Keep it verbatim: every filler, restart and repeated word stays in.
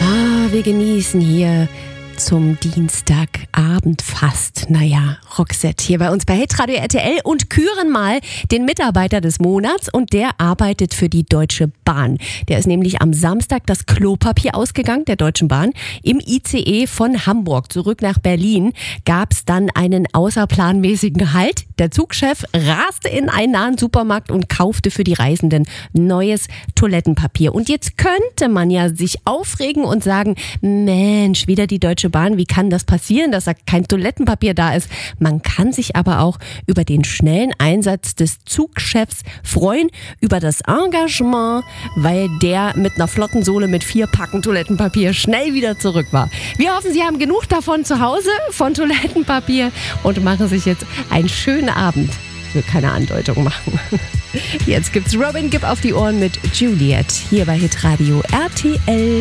Ah, wir genießen hier zum Dienstagabend fast, naja, Roxette hier bei uns bei Hitradio R T L und küren mal den Mitarbeiter des Monats und der arbeitet für die Deutsche Bahn. Der ist nämlich am Samstag das Klopapier ausgegangen, der Deutschen Bahn. Im I C E von Hamburg zurück nach Berlin gab es dann einen außerplanmäßigen Halt. Der Zugchef raste in einen nahen Supermarkt und kaufte für die Reisenden neues Toilettenpapier. Und jetzt könnte man ja sich aufregen und sagen, Mensch, wieder die Deutsche Bahn, wie kann das passieren, dass da kein Toilettenpapier da ist? Man kann sich aber auch über den schnellen Einsatz des Zugchefs freuen, über das Engagement, weil der mit einer flotten Sohle mit vier Packen Toilettenpapier schnell wieder zurück war. Wir hoffen, Sie haben genug davon zu Hause, von Toilettenpapier und machen sich jetzt einen schönen Abend. Ich will keine Andeutung machen. Jetzt gibt's Robin, gib auf die Ohren mit Juliet hier bei Hitradio R T L.